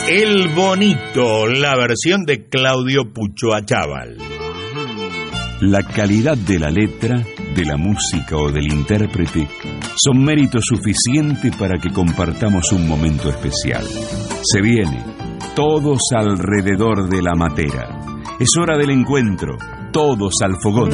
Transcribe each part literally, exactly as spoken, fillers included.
El Bonito, la versión de Claudio Pucho Achával. La calidad de la letra, de la música o del intérprete son mérito suficiente para que compartamos un momento especial. Se viene, todos alrededor de la matera. Es hora del encuentro, todos al fogón.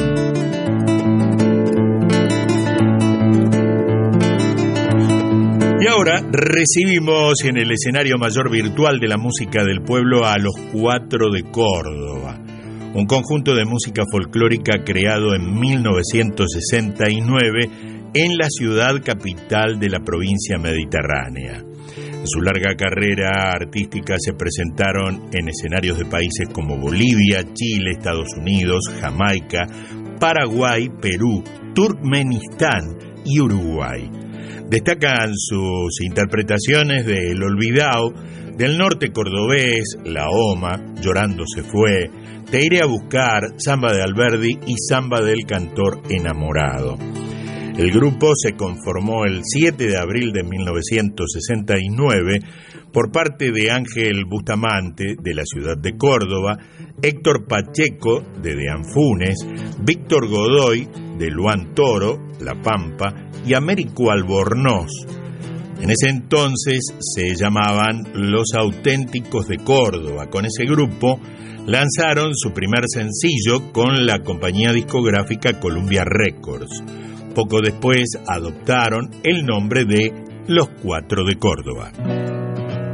Y ahora recibimos en el escenario mayor virtual de la música del pueblo a Los Cuatro de Córdoba, un conjunto de música folclórica creado en mil novecientos sesenta y nueve en la ciudad capital de la provincia mediterránea. En su larga carrera artística se presentaron en escenarios de países como Bolivia, Chile, Estados Unidos, Jamaica, Paraguay, Perú, Turkmenistán y Uruguay. Destacan sus interpretaciones de El Olvidao, del norte cordobés, La Oma, Llorando se fue, Te iré a buscar, Samba de Alberdi y Samba del cantor enamorado. El grupo se conformó el siete de abril de mil novecientos sesenta y nueve por parte de Ángel Bustamante, de la ciudad de Córdoba, Héctor Pacheco, de Deán Funes, Víctor Godoy, de Luan Toro, La Pampa, y Américo Albornoz. En ese entonces se llamaban Los Auténticos de Córdoba. Con ese grupo lanzaron su primer sencillo con la compañía discográfica Columbia Records. Poco después adoptaron el nombre de Los Cuatro de Córdoba.